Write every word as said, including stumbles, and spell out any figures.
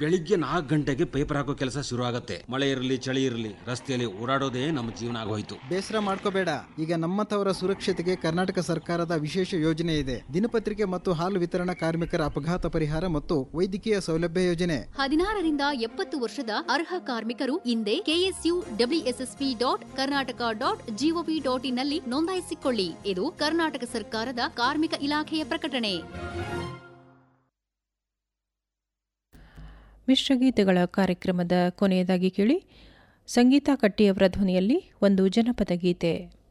ಬೆಳಿಗ್ಗೆ ನಾಲ್ಕು ಗಂಟೆಗೆ ಪೇಪರ್ ಹಾಕೋ ಕೆಲಸ ಶುರು ಆಗತ್ತೆ. ಮಳೆ ಇರಲಿ ಚಳಿ ಇರಲಿ ರಸ್ತೆಯಲ್ಲಿ ಓಡಾಡೋದೇ ನಮ್ಮ ಜೀವನ ಆಗೋಯ್ತು. ಬೇಸರ ಮಾಡ್ಕೋಬೇಡ, ಈಗ ನಮ್ಮಂಥವರ ಸುರಕ್ಷತೆಗೆ ಕರ್ನಾಟಕ ಸರ್ಕಾರದ ವಿಶೇಷ ಯೋಜನೆ ಇದೆ. ದಿನಪತ್ರಿಕೆ ಮತ್ತು ಹಾಲು ವಿತರಣಾ ಕಾರ್ಮಿಕರ ಅಪಘಾತ ಪರಿಹಾರ ಮತ್ತು ವೈದ್ಯಕೀಯ ಸೌಲಭ್ಯ ಯೋಜನೆ. ಹದಿನಾರರಿಂದ ಎಪ್ಪತ್ತು ವರ್ಷದ ಅರ್ಹ ಕಾರ್ಮಿಕರು ಇಂದೇ KSU WSSP dot Karnataka dot gov dot in ನಲ್ಲಿ ನೋಂದಾಯಿಸಿಕೊಳ್ಳಿ. ಇದು ಕರ್ನಾಟಕ ಸರ್ಕಾರದ ಕಾರ್ಮಿಕ ಇಲಾಖೆಯ ಪ್ರಕಟಣೆ. ಮಿಶ್ರಗೀತೆಗಳ ಕಾರ್ಯಕ್ರಮದ ಕೊನೆಯದಾಗಿ ಕೇಳಿ ಸಂಗೀತ ಕಟ್ಟಿಯವರ ಧ್ವನಿಯಲ್ಲಿ ಒಂದು ಜನಪದ ಗೀತೆ.